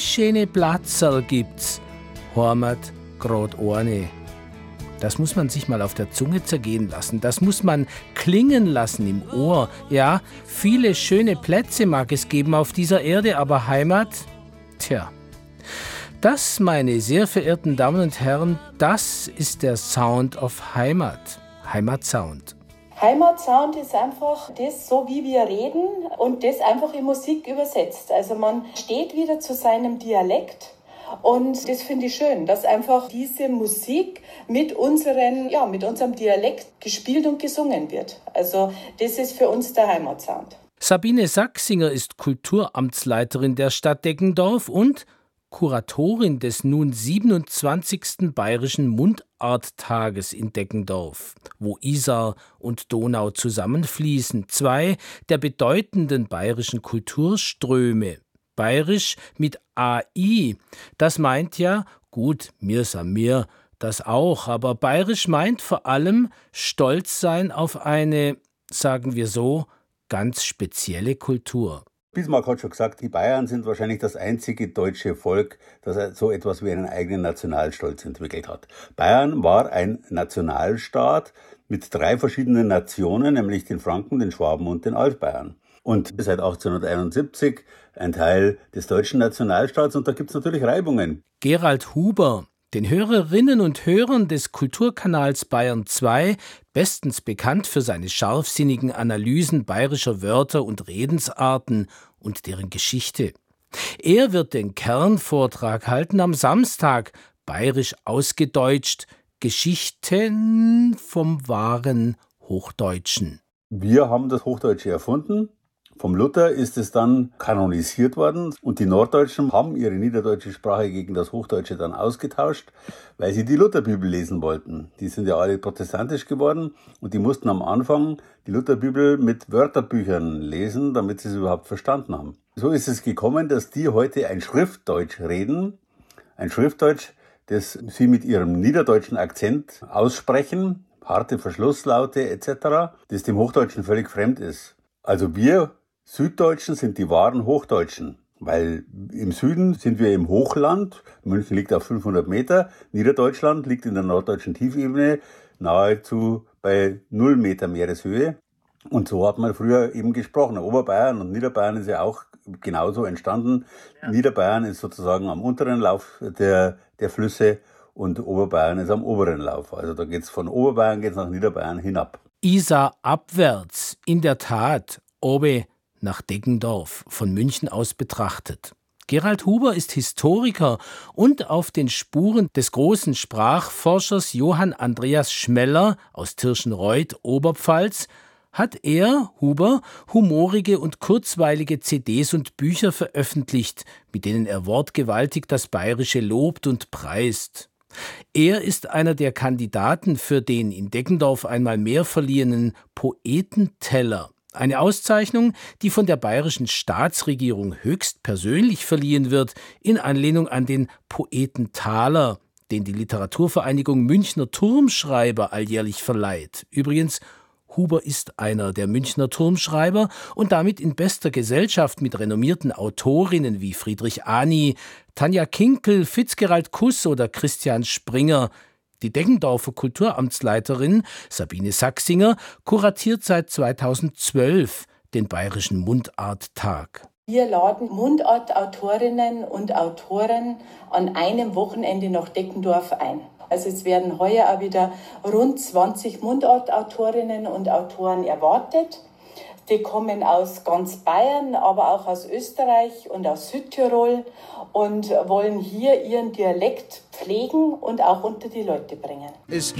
schöne Platzerl gibt's, Heimat grad eine. Das muss man sich mal auf der Zunge zergehen lassen. Das muss man klingen lassen im Ohr. Ja, viele schöne Plätze mag es geben auf dieser Erde, aber Heimat? Tja, das, meine sehr verehrten Damen und Herren, das ist der Sound of Heimat. Heimatsound. Heimatsound ist einfach das, so wie wir reden und das einfach in Musik übersetzt. Also man steht wieder zu seinem Dialekt. Und das finde ich schön, dass einfach diese Musik mit unserem Dialekt gespielt und gesungen wird. Also das ist für uns der Heimatsound. Sabine Sachsinger ist Kulturamtsleiterin der Stadt Deggendorf und Kuratorin des nun 27. Bayerischen Mundarttages in Deggendorf, wo Isar und Donau zusammenfließen, zwei der bedeutenden bayerischen Kulturströme. Bayerisch mit AI, das meint ja, gut, mir sam mir, das auch, aber bayerisch meint vor allem stolz sein auf eine, sagen wir so, ganz spezielle Kultur. Bismarck hat schon gesagt, die Bayern sind wahrscheinlich das einzige deutsche Volk, das so etwas wie einen eigenen Nationalstolz entwickelt hat. Bayern war ein Nationalstaat mit 3 verschiedenen Nationen, nämlich den Franken, den Schwaben und den Altbayern. Und seit 1871 ein Teil des deutschen Nationalstaats, und da gibt es natürlich Reibungen. Gerald Huber, den Hörerinnen und Hörern des Kulturkanals Bayern 2, bestens bekannt für seine scharfsinnigen Analysen bayerischer Wörter und Redensarten und deren Geschichte. Er wird den Kernvortrag halten am Samstag, bayerisch ausgedeutscht, Geschichten vom wahren Hochdeutschen. Wir haben das Hochdeutsche erfunden. Vom Luther ist es dann kanonisiert worden und die Norddeutschen haben ihre niederdeutsche Sprache gegen das Hochdeutsche dann ausgetauscht, weil sie die Lutherbibel lesen wollten. Die sind ja alle protestantisch geworden und die mussten am Anfang die Lutherbibel mit Wörterbüchern lesen, damit sie es überhaupt verstanden haben. So ist es gekommen, dass die heute ein Schriftdeutsch reden, ein Schriftdeutsch, das sie mit ihrem niederdeutschen Akzent aussprechen, harte Verschlusslaute etc., das dem Hochdeutschen völlig fremd ist. Also wir Süddeutschen sind die wahren Hochdeutschen, weil im Süden sind wir im Hochland, München liegt auf 500 Meter, Niederdeutschland liegt in der norddeutschen Tiefebene nahezu bei 0 Meter Meereshöhe. Und so hat man früher eben gesprochen. Oberbayern und Niederbayern ist ja auch genauso entstanden. Ja. Niederbayern ist sozusagen am unteren Lauf der Flüsse und Oberbayern ist am oberen Lauf. Also da geht's von Oberbayern geht's nach Niederbayern hinab. Isar abwärts, in der Tat, obe nach Deggendorf, von München aus betrachtet. Gerald Huber ist Historiker und auf den Spuren des großen Sprachforschers Johann Andreas Schmeller aus Tirschenreuth, Oberpfalz, hat er, Huber, humorige und kurzweilige CDs und Bücher veröffentlicht, mit denen er wortgewaltig das Bayerische lobt und preist. Er ist einer der Kandidaten für den in Deggendorf einmal mehr verliehenen Poetenteller. Eine Auszeichnung, die von der bayerischen Staatsregierung höchstpersönlich verliehen wird, in Anlehnung an den Poetentaler, den die Literaturvereinigung Münchner Turmschreiber alljährlich verleiht. Übrigens, Huber ist einer der Münchner Turmschreiber und damit in bester Gesellschaft mit renommierten Autorinnen wie Friedrich Ani, Tanja Kinkel, Fitzgerald Kuss oder Christian Springer. Die Deggendorfer Kulturamtsleiterin Sabine Sachsinger kuratiert seit 2012 den Bayerischen Mundarttag. Wir laden Mundartautorinnen und Autoren an einem Wochenende nach Deggendorf ein. Also es werden heuer auch wieder rund 20 Mundartautorinnen und Autoren erwartet. Die kommen aus ganz Bayern, aber auch aus Österreich und aus Südtirol und wollen hier ihren Dialekt pflegen und auch unter die Leute bringen. Es